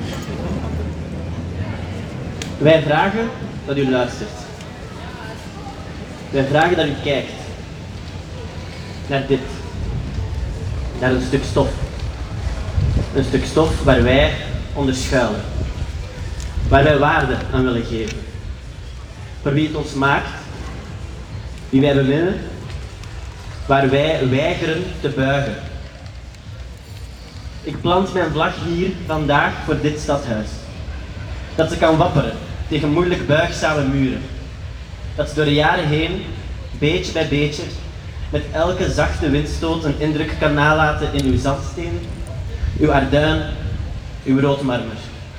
Wij vragen dat u luistert. Wij vragen dat u kijkt naar dit, naar een stuk stof. Een stuk stof waar wij onder schuilen, waar wij waarde aan willen geven. Voor wie het ons maakt, wie wij beminnen, waar wij weigeren te buigen. Ik plant mijn vlag hier vandaag voor dit stadhuis. Dat ze kan wapperen tegen moeilijk buigzame muren. Dat ze door de jaren heen, beetje bij beetje, met elke zachte windstoot een indruk kan nalaten in uw zandsteen, uw arduin, uw roodmarmer.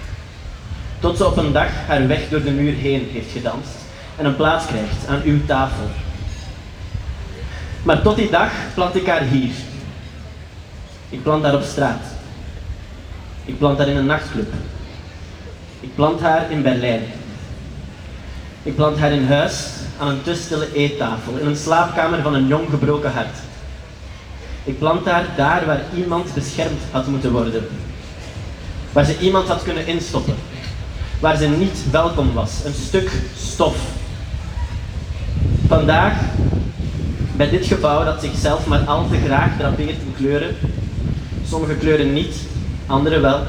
Tot ze op een dag haar weg door de muur heen heeft gedanst en een plaats krijgt aan uw tafel. Maar tot die dag plant ik haar hier. Ik plant haar op straat. Ik plant haar in een nachtclub. Ik plant haar in Berlijn. Ik plant haar in huis aan een te stille eettafel, in een slaapkamer van een jong gebroken hart. Ik plant haar daar waar iemand beschermd had moeten worden. Waar ze iemand had kunnen instoppen. Waar ze niet welkom was. Een stuk stof. Vandaag, bij dit gebouw dat zichzelf maar al te graag drapeert in kleuren, sommige kleuren niet, andere wel,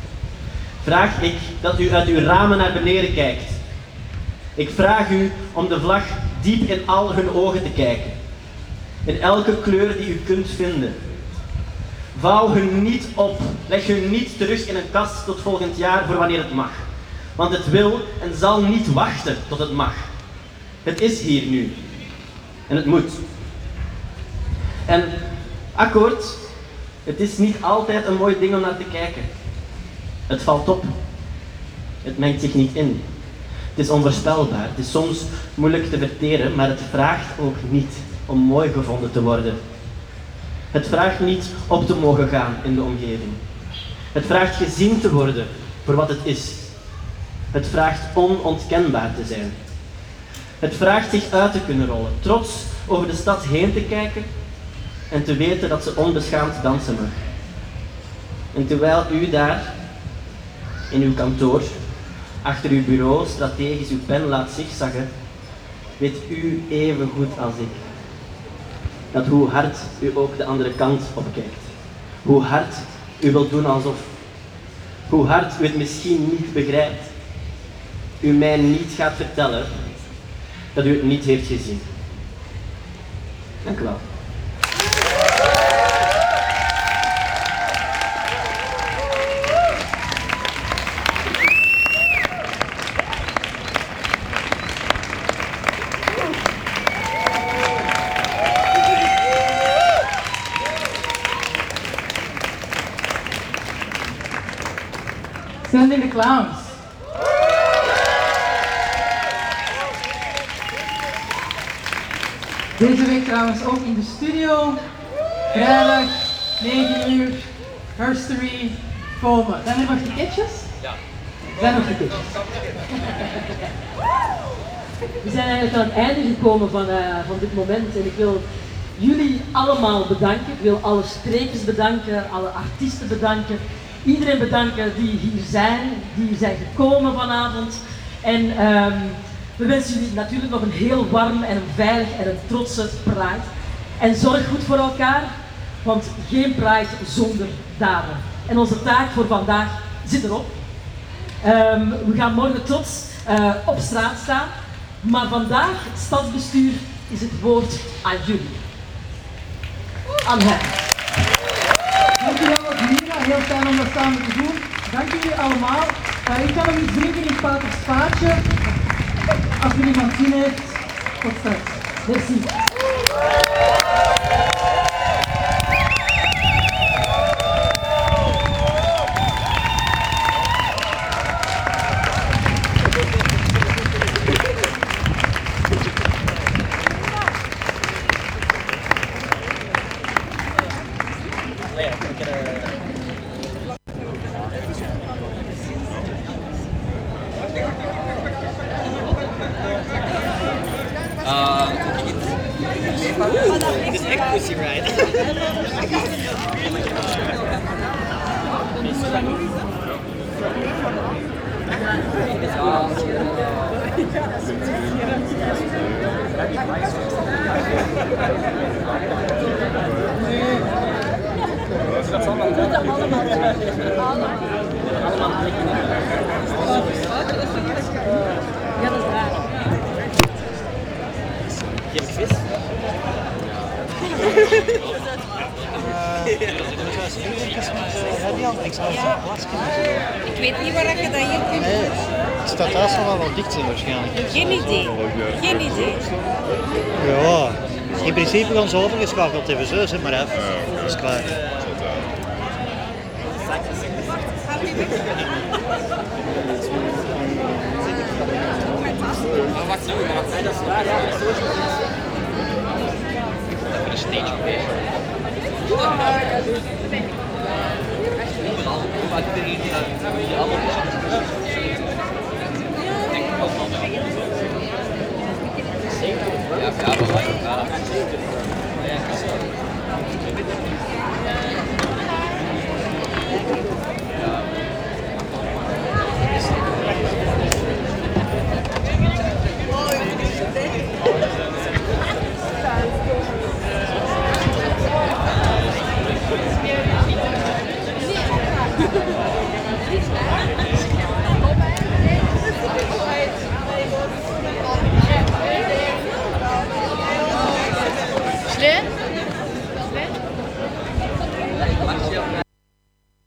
vraag ik dat u uit uw ramen naar beneden kijkt. Ik vraag u om de vlag diep in al hun ogen te kijken. In elke kleur die u kunt vinden. Vouw hun niet op. Leg hun niet terug in een kast tot volgend jaar voor wanneer het mag. Want het wil en zal niet wachten tot het mag. Het is hier nu. En het moet. En akkoord, het is niet altijd een mooi ding om naar te kijken. Het valt op. Het mengt zich niet in. Het is onvoorspelbaar. Het is soms moeilijk te verteren, maar het vraagt ook niet om mooi gevonden te worden. Het vraagt niet op te mogen gaan in de omgeving. Het vraagt gezien te worden voor wat het is. Het vraagt onontkenbaar te zijn. Het vraagt zich uit te kunnen rollen, trots over de stad heen te kijken en te weten dat ze onbeschaamd dansen mag. En terwijl u daar, in uw kantoor, achter uw bureau strategisch uw pen laat zigzaggen, weet u even goed als ik dat hoe hard u ook de andere kant opkijkt. Hoe hard u wilt doen alsof. Hoe hard u het misschien niet begrijpt. U mij niet gaat vertellen dat u het niet heeft gezien. Dank u wel. Sending the Clowns. Deze week trouwens ook in de studio. Vrijdag, 9 uur, Herstory, komen. Zijn er nog ticketjes? Ja. Zijn er nog ticketjes? We zijn eigenlijk aan het einde gekomen van dit moment en ik wil jullie allemaal bedanken. Ik wil alle sprekers bedanken, alle artiesten bedanken. Iedereen bedanken die hier zijn gekomen vanavond. En we wensen jullie natuurlijk nog een heel warm en een veilig en een trotse Pride. En zorg goed voor elkaar, want geen Pride zonder daden. En onze taak voor vandaag zit erop. We gaan morgen trots op straat staan. Maar vandaag, stadsbestuur, is het woord aan jullie. Aan hen. Dankjewel Mira, heel fijn om dat samen te doen. Dank jullie allemaal. Ik ga nog iets drinken in Paters Paardje. Als er iemand zin heeft, tot straks. Merci. Dit is echt pussy ride. Ja, dat is raar. Geen vis? Ik weet niet waar je dat hier kunt. Nee, het staat thuis nog wel dicht zijn waarschijnlijk. Geen idee. Geen idee. Ja, in principe gaan ze overgeschakeld hebben, zo, zeg maar even. Dat is klaar. Dat is waar, ja. Een stage geweest. Wat er hier allemaal denk ik ook wel. Ja, ja,